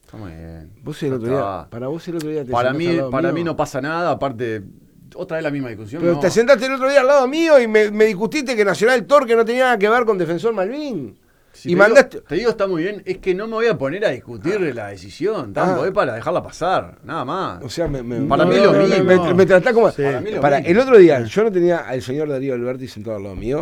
Está muy bien. Vos el otro día, para vos el otro día te Para sentaste al lado para mío. mí no pasa nada, aparte, otra vez la misma discusión. Pero no. te sentaste el otro día al lado mío y me discutiste que Nacional Torque no tenía nada que ver con Defensor Malvin. Si y te mandaste. te digo, está muy bien, es que no me voy a poner a discutir la decisión, tanto es para dejarla pasar, nada más. O sea, para mí es lo mismo. Me tratás como. Sí. Para mí lo Para mismo. el otro día, yo no tenía al señor Darío Alberti sentado al lado mío.